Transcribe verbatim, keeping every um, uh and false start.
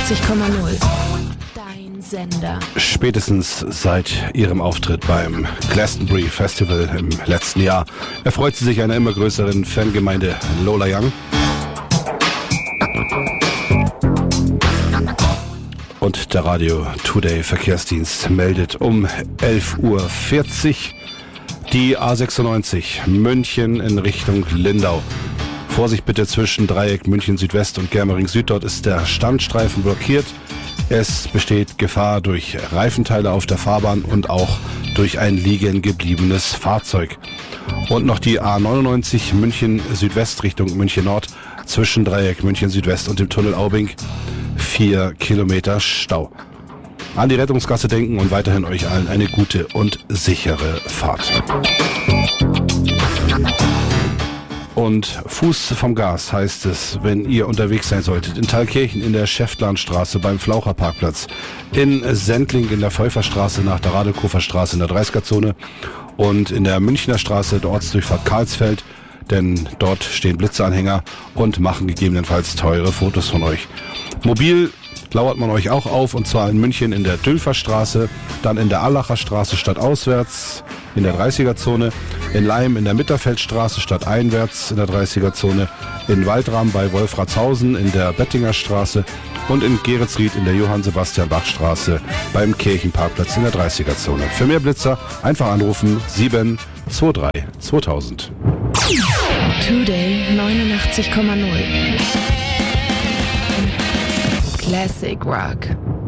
neunundachtzig Komma null. Dein Sender. Spätestens seit ihrem Auftritt beim Glastonbury Festival im letzten Jahr erfreut sie sich einer immer größeren Fangemeinde Lola Young. Und der Radio Today Verkehrsdienst meldet um elf Uhr vierzig die A sechsundneunzig München in Richtung Lindau. Vorsicht bitte zwischen Dreieck München Südwest und Germering Süd, dort ist der Standstreifen blockiert. Es besteht Gefahr durch Reifenteile auf der Fahrbahn und auch durch ein liegen gebliebenes Fahrzeug. Und noch die A neunundneunzig München Südwest Richtung München Nord zwischen Dreieck München Südwest und dem Tunnel Aubing. Vier Kilometer Stau. An die Rettungsgasse denken und weiterhin euch allen eine gute und sichere Fahrt. Und Fuß vom Gas heißt es, wenn ihr unterwegs sein solltet. In Thalkirchen in der Schäftlarnstraße beim Flaucherparkplatz. In Sendling in der Pfeuferstraße nach der Radekofer-Straße in der dreißiger-Zone. Und in der Münchner Straße der Ortsdurchfahrt Karlsfeld. Denn dort stehen Blitzeanhänger und machen gegebenenfalls teure Fotos von euch. Mobil lauert man euch auch auf, und zwar in München in der Dülferstraße, dann in der Allacher Straße stadtauswärts in der dreißiger-Zone, in Leim in der Mitterfeldstraße stadteinwärts in der dreißiger-Zone, in Waldram bei Wolfratshausen in der Bettinger Straße und in Geretsried in der Johann-Sebastian-Bach-Straße beim Kirchenparkplatz in der dreißiger-Zone. Für mehr Blitzer einfach anrufen sieben zwei drei zweitausend. Today neunundachtzig Komma null. Classic Rock.